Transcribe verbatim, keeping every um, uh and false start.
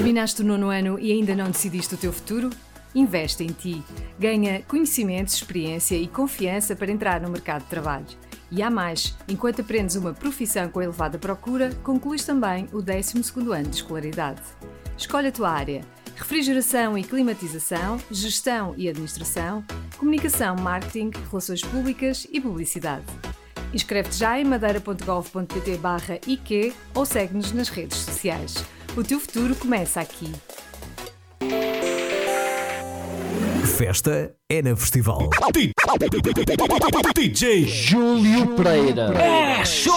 Terminaste o nono ano e ainda não decidiste o teu futuro? Investe em ti. Ganha conhecimentos, experiência e confiança para entrar no mercado de trabalho. E há mais, enquanto aprendes uma profissão com elevada procura, concluís também o décimo segundo ano de escolaridade. Escolhe a tua área: refrigeração e climatização, gestão e administração, comunicação, marketing, relações públicas e publicidade. Inscreve-te já em madeira.gov.pt barra I Q ou segue-nos nas redes sociais. O teu futuro começa aqui. Festa é na Festival. D J Júlio Pereira. É show!